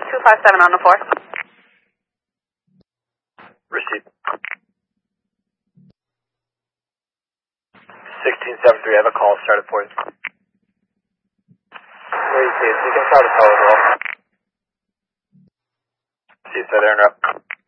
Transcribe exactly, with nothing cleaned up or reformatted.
two five seven on the fourth. Received. sixteen seven three, I have a call started for you. Where you see it? You can try to call as well. See if they're there, interrupt.